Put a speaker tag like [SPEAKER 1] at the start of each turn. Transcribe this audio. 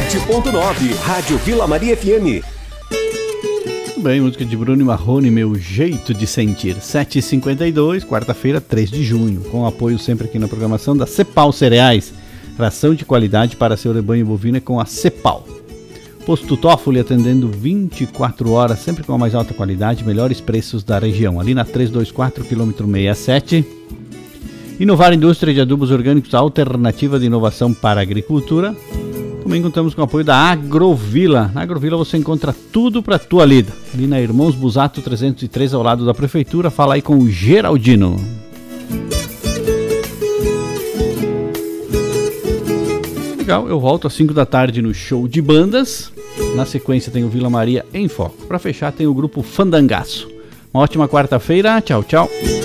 [SPEAKER 1] 107.9, Rádio Vila Maria FM.
[SPEAKER 2] Muito bem, música de Bruno Marrone, Meu Jeito de Sentir. 7h52, quarta-feira, 3 de junho. Com apoio sempre aqui na programação da Cepal Cereais. Ração de qualidade para seu rebanho bovino é com a Cepal. Posto Toffoli atendendo 24 horas, sempre com a mais alta qualidade, melhores preços da região. Ali na 324, quilômetro 67. Inovar Indústria de Adubos Orgânicos, alternativa de inovação para a agricultura. Também contamos com o apoio da Agrovila. Na Agrovila você encontra tudo para a tua lida. Ali na Irmãos Busato 303, ao lado da Prefeitura. Fala aí com o Geraldino. Legal, eu volto às 5 da tarde no Show de Bandas. Na sequência tem o Vila Maria em Foco. Para fechar tem o grupo Fandangaço. Uma ótima quarta-feira. Tchau, tchau.